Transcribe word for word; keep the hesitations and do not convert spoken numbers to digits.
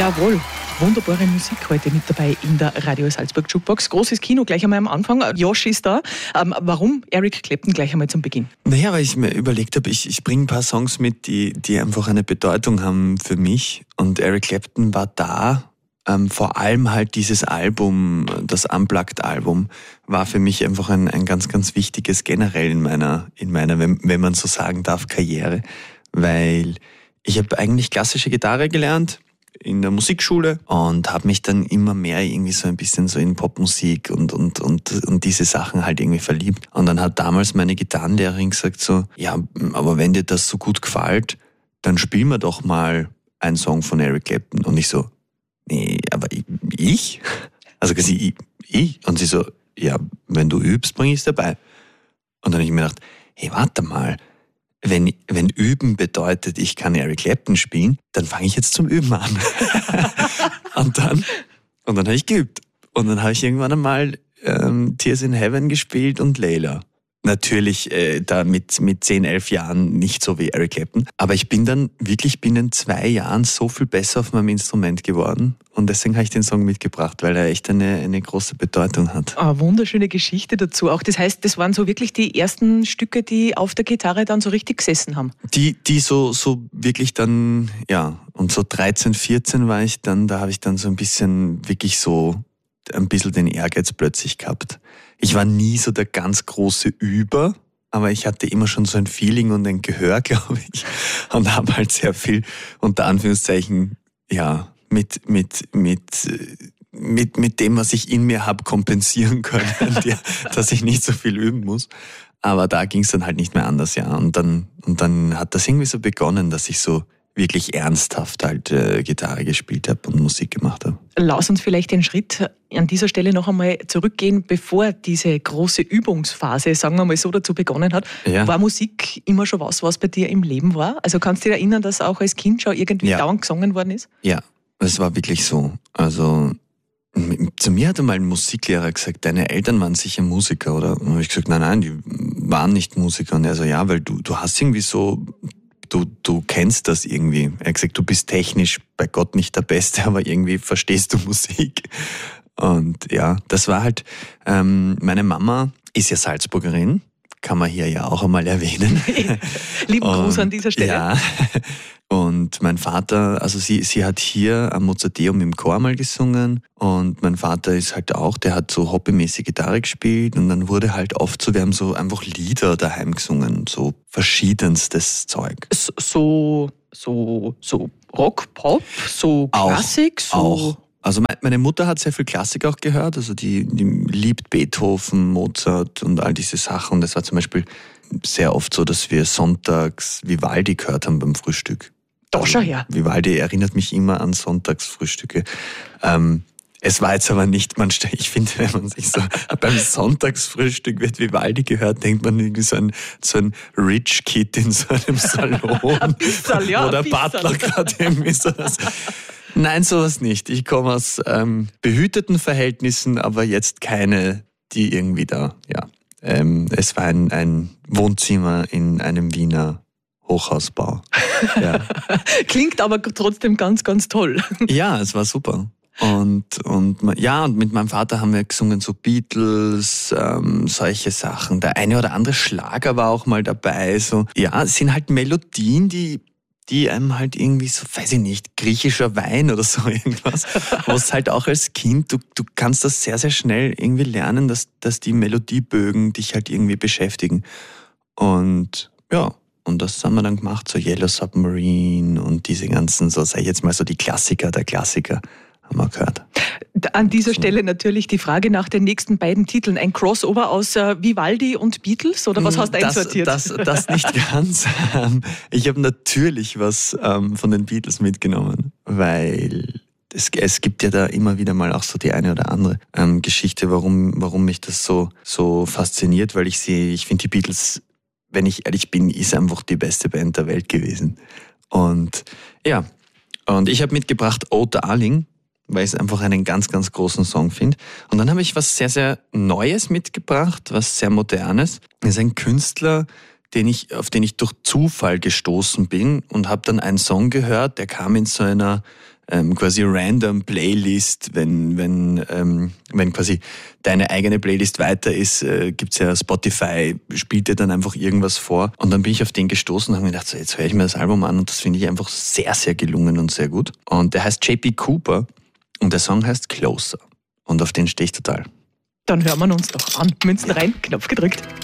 Jawohl, wunderbare Musik heute mit dabei in der Radio Salzburg Jukebox. Großes Kino gleich einmal am Anfang. Josh ist da. Ähm, warum Eric Clapton gleich einmal zum Beginn? Naja, weil ich mir überlegt habe, ich, ich bringe ein paar Songs mit, die, die einfach eine Bedeutung haben für mich. Und Eric Clapton war da. Ähm, vor allem halt dieses Album, das Unplugged-Album, war für mich einfach ein, ein ganz, ganz wichtiges generell in meiner, in meiner, wenn, wenn man so sagen darf, Karriere. Weil ich habe eigentlich klassische Gitarre gelernt in der Musikschule und habe mich dann immer mehr irgendwie so ein bisschen so in Popmusik und, und, und, und diese Sachen halt irgendwie verliebt. Und dann hat damals meine Gitarrenlehrerin gesagt so, ja, aber wenn dir das so gut gefällt, dann spiel mir doch mal einen Song von Eric Clapton. Und ich so, nee, aber ich? Also quasi ich, ich? Und sie so, ja, wenn du übst, bring ich es dabei. Und dann habe ich mir gedacht, hey, warte mal, wenn, wenn Üben bedeutet, ich kann Eric Clapton spielen, dann fange ich jetzt zum Üben an. und dann, und dann habe ich geübt. Und dann habe ich irgendwann einmal ähm, Tears in Heaven gespielt und Layla. Natürlich äh, da mit, mit zehn, elf Jahren nicht so wie Eric Clapton. Aber ich bin dann wirklich binnen zwei Jahren so viel besser auf meinem Instrument geworden. Und deswegen habe ich den Song mitgebracht, weil er echt eine, eine große Bedeutung hat. Ah, wunderschöne Geschichte dazu. Auch das heißt, das waren so wirklich die ersten Stücke, die auf der Gitarre dann so richtig gesessen haben. Die, die so, so wirklich dann, ja, und so dreizehn, vierzehn war ich dann, da habe ich dann so ein bisschen wirklich so ein bisschen den Ehrgeiz plötzlich gehabt. Ich war nie so der ganz große Über, aber ich hatte immer schon so ein Feeling und ein Gehör, glaube ich, und habe halt sehr viel, unter Anführungszeichen, ja, mit, mit, mit, mit, mit dem, was ich in mir habe, kompensieren können, dass ich nicht so viel üben muss. Aber da ging es dann halt nicht mehr anders, ja. Und dann, und dann hat das irgendwie so begonnen, dass ich so wirklich ernsthaft halt äh, Gitarre gespielt habe und Musik gemacht habe. Lass uns vielleicht den Schritt an dieser Stelle noch einmal zurückgehen, bevor diese große Übungsphase, sagen wir mal so, dazu begonnen hat. Ja. War Musik immer schon was, was bei dir im Leben war? Also kannst du dich erinnern, dass auch als Kind schon irgendwie ja. dauernd gesungen worden ist? Ja, es war wirklich so. Also zu mir hat einmal ein Musiklehrer gesagt, deine Eltern waren sicher Musiker, oder? Und habe ich gesagt, nein, nein, die waren nicht Musiker. Und er so, ja, weil du, du hast irgendwie so... Du, du kennst das irgendwie. Er hat gesagt, du bist technisch bei Gott nicht der Beste, aber irgendwie verstehst du Musik. Und ja, das war halt, ähm, meine Mama ist ja Salzburgerin, kann man hier ja auch einmal erwähnen. Lieben Gruß an dieser Stelle. Ja, und mein Vater, also sie, sie hat hier am Mozarteum im Chor mal gesungen und mein Vater ist halt auch, der hat so hobbymäßig Gitarre gespielt und dann wurde halt oft so, wir haben so einfach Lieder daheim gesungen, so verschiedenstes Zeug. So, so, so Rock, Pop, so Klassik, so... Auch. Also meine Mutter hat sehr viel Klassik auch gehört, also die, die liebt Beethoven, Mozart und all diese Sachen. Und das war zum Beispiel sehr oft so, dass wir sonntags Vivaldi gehört haben beim Frühstück. Da schau her. Also Vivaldi erinnert mich immer an Sonntagsfrühstücke. Ähm, es war jetzt aber nicht, man, ich finde, wenn man sich so beim Sonntagsfrühstück wird Vivaldi gehört, denkt man irgendwie so ein, so ein Rich Kid in so einem Salon, ein bisschen, ja, wo der Butler gerade irgendwie so das... Nein, sowas nicht. Ich komme aus ähm, behüteten Verhältnissen, aber jetzt keine, die irgendwie da, ja. Ähm, es war ein, ein Wohnzimmer in einem Wiener Hochhausbau. Ja. Klingt aber trotzdem ganz, ganz toll. Ja, es war super. Und, und ja, und mit meinem Vater haben wir gesungen, so Beatles, ähm, solche Sachen. Der eine oder andere Schlager war auch mal dabei. So. Ja, es sind halt Melodien, die die einem halt irgendwie so, weiß ich nicht, griechischer Wein oder so irgendwas, wo es halt auch als Kind, du, du kannst das sehr, sehr schnell irgendwie lernen, dass, dass die Melodiebögen dich halt irgendwie beschäftigen. Und ja, und das haben wir dann gemacht, so Yellow Submarine und diese ganzen, so sag ich jetzt mal so die Klassiker der Klassiker haben wir gehört. An dieser Stelle natürlich die Frage nach den nächsten beiden Titeln. Ein Crossover aus äh, Vivaldi und Beatles, oder was hast du das, einsortiert? Das, das, das nicht ganz. Ich habe natürlich was ähm, von den Beatles mitgenommen, weil es, es gibt ja da immer wieder mal auch so die eine oder andere ähm, Geschichte, warum, warum mich das so, so fasziniert, weil ich sehe, ich finde die Beatles, wenn ich ehrlich bin, ist einfach die beste Band der Welt gewesen. Und ja, und ich habe mitgebracht Oh Darling, weil ich es einfach einen ganz, ganz großen Song finde. Und dann habe ich was sehr, sehr Neues mitgebracht, was sehr Modernes. Das ist ein Künstler, den ich, auf den ich durch Zufall gestoßen bin und habe dann einen Song gehört, der kam in so einer ähm, quasi random Playlist, wenn, wenn, ähm, wenn quasi deine eigene Playlist weiter ist, äh, gibt's ja Spotify, spielt dir dann einfach irgendwas vor. Und dann bin ich auf den gestoßen und habe mir gedacht, so, jetzt höre ich mir das Album an und das finde ich einfach sehr, sehr gelungen und sehr gut. Und der heißt J P Cooper und der Song heißt Closer. Und auf den stehe ich total. Dann hören wir uns doch an. Münzen rein, Knopf gedrückt.